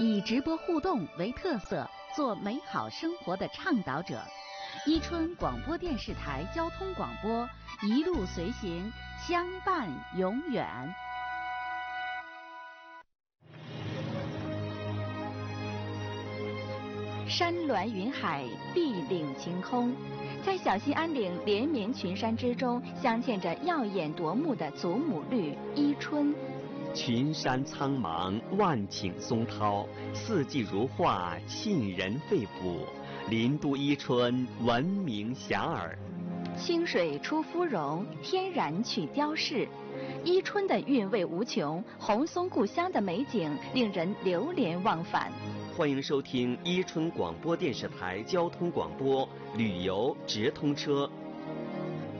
以直播互动为特色，做美好生活的倡导者。伊春广播电视台交通广播，一路随行，相伴永远。山峦云海，碧岭晴空，在小兴安岭连绵群山之中，镶嵌着耀眼夺目的祖母绿伊春。 群山苍茫，万顷松涛，四季如画，沁人肺腑。林都伊春，闻名遐迩。 清水出芙蓉，天然去雕饰。伊春的韵味无穷，红松故乡的美景令人流连忘返。 欢迎收听伊春广播电视台交通广播旅游直通车